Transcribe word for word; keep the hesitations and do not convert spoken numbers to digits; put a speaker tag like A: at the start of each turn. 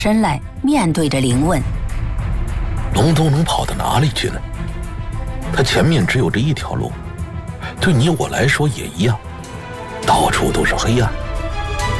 A: 身来，面对着灵问：
B: 龙都能跑到哪里去呢？他前面只有这一条路，对你我来说也一样，到处都是黑暗。